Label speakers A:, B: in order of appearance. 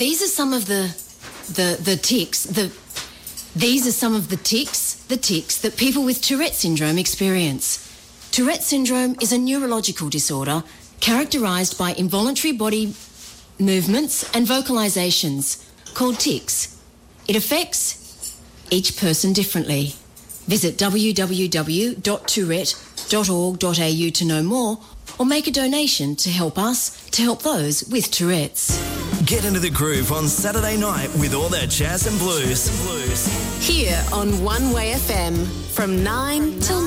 A: these are some of the tics. These are some of the tics that people with Tourette syndrome experience. Tourette syndrome is a neurological disorder characterised by involuntary body movements and vocalisations called tics. It affects each person differently. Visit www.tourette.org.au to know more, or make a donation to help us to help those with Tourette's.
B: Get into the groove on Saturday night with all that jazz and blues.
C: Here on One Way FM from 9 till